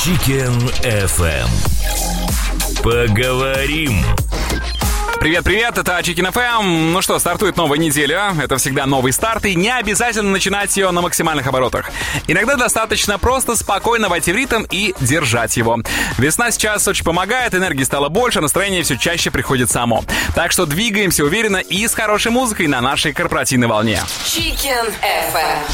Chicken FM. Поговорим. Привет-привет, это Chicken FM. Ну что, стартует новая неделя. Это всегда новый старт, и не обязательно начинать ее на максимальных оборотах. Иногда достаточно просто спокойно войти в ритм и держать его. Весна сейчас очень помогает, энергии стало больше, настроение все чаще приходит само. Так что двигаемся уверенно и с хорошей музыкой на нашей корпоративной волне. Chicken FM.